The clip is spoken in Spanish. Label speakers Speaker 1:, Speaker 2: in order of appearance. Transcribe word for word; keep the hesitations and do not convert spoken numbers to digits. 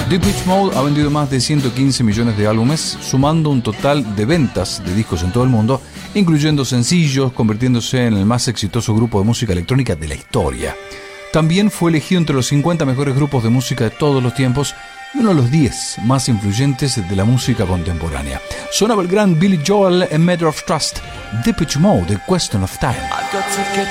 Speaker 1: Depeche Mode ha vendido más de ciento quince millones de álbumes, sumando un total de ventas de discos en todo el mundo, incluyendo sencillos, convirtiéndose en el más exitoso grupo de música electrónica de la historia. También fue elegido entre los cincuenta mejores grupos de música de todos los tiempos y uno de los diez más influyentes de la música contemporánea. Sonaba el gran Billy Joel en Matter of Trust, Depeche Mode, The Question of Time.